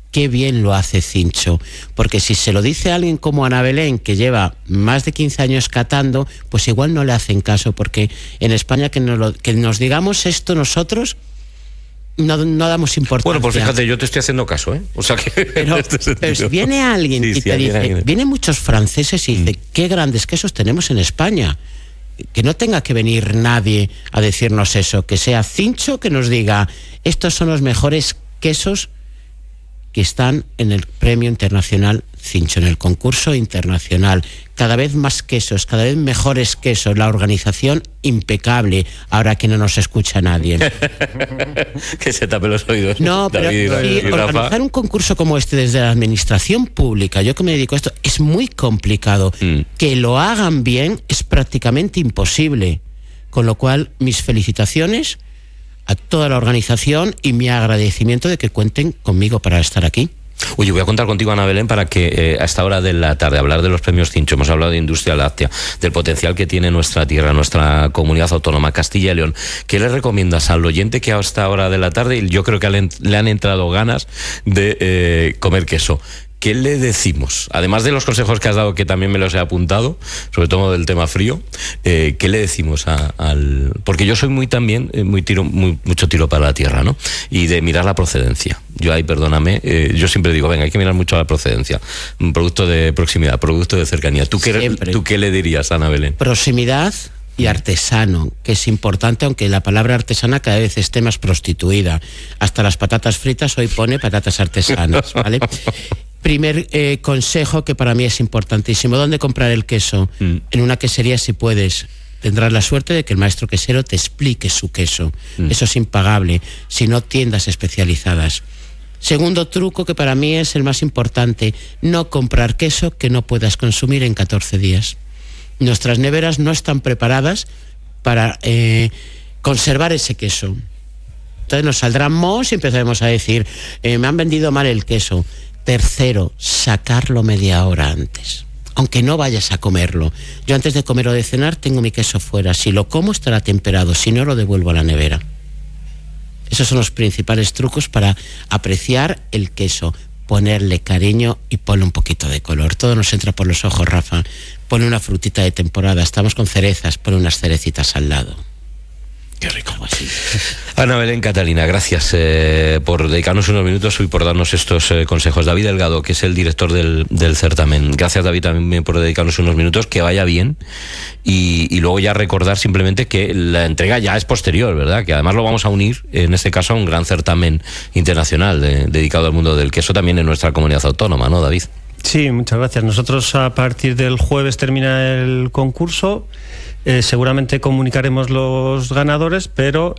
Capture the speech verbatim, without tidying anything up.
qué bien lo hace Cincho, porque si se lo dice a alguien como Ana Belén, que lleva más de quince años catando, pues igual no le hacen caso, porque en España que nos, lo, que nos digamos esto nosotros no, no damos importancia. Bueno, pues fíjate, yo te estoy haciendo caso, ¿eh? O sea que pero, este pero si viene alguien sí, y sí, te dice, viene, vienen muchos franceses y dice, mm. qué grandes quesos tenemos en España. Que no tenga que venir nadie a decirnos eso, que sea Cincho que nos diga, estos son los mejores quesos que están en el premio internacional Cincho, en el concurso internacional. Cada vez más quesos, cada vez mejores quesos, la organización impecable, ahora que no nos escucha nadie. Que se tape los oídos. No, pero David, y organizar un concurso como este desde la administración pública, yo que me dedico a esto, es muy complicado. Mm. Que lo hagan bien es prácticamente imposible. Con lo cual, mis felicitaciones a toda la organización y mi agradecimiento de que cuenten conmigo para estar aquí. Oye, voy a contar contigo, Ana Belén, para que eh, a esta hora de la tarde hablar de los premios Cincho. Hemos hablado de industria láctea, del potencial que tiene nuestra tierra, nuestra comunidad autónoma, Castilla y León. ¿Qué le recomiendas al oyente que a esta hora de la tarde, yo creo que le han entrado ganas de eh, comer queso? ¿Qué le decimos? Además de los consejos que has dado, que también me los he apuntado, sobre todo del tema frío, eh, ¿qué le decimos a, al...? Porque yo soy muy también, eh, muy tiro, muy, mucho tiro para la tierra, ¿no? Y de mirar la procedencia. Yo ahí, perdóname, eh, yo siempre digo, venga, hay que mirar mucho la procedencia. Un producto de proximidad, producto de cercanía. ¿Tú qué, ¿tú qué le dirías, Ana Belén? Proximidad y artesano, que es importante, aunque la palabra artesana cada vez esté más prostituida. Hasta las patatas fritas hoy pone patatas artesanas, ¿vale? Primer eh, consejo que para mí es importantísimo. ¿Dónde comprar el queso? Mm. En una quesería si puedes. Tendrás la suerte de que el maestro quesero te explique su queso. Mm. Eso es impagable. Si no, tiendas especializadas. Segundo truco que para mí es el más importante. No comprar queso que no puedas consumir en catorce días. Nuestras neveras no están preparadas para eh, conservar ese queso. Entonces nos saldrán mohos y empezaremos a decir, eh, me han vendido mal el queso. Tercero, sacarlo media hora antes, aunque no vayas a comerlo. Yo antes de comer o de cenar tengo mi queso fuera. Si lo como estará temperado, si no lo devuelvo a la nevera. Esos son los principales trucos para apreciar el queso. Ponerle cariño y ponle un poquito de color. Todo nos entra por los ojos, Rafa. Pone una frutita de temporada. Estamos con cerezas, pone unas cerecitas al lado. Qué rico. Algo así. Ana Belén, Catalina, gracias eh, por dedicarnos unos minutos y por darnos estos eh, consejos. David Delgado, que es el director del, del certamen. Gracias, David, también por dedicarnos unos minutos. Que vaya bien. Y, y luego ya recordar simplemente que la entrega ya es posterior, ¿verdad? Que además lo vamos a unir, en este caso, a un gran certamen internacional eh, dedicado al mundo del queso también en nuestra comunidad autónoma, ¿no, David? Sí, muchas gracias. Nosotros a partir del jueves termina el concurso. Eh, seguramente comunicaremos los ganadores, pero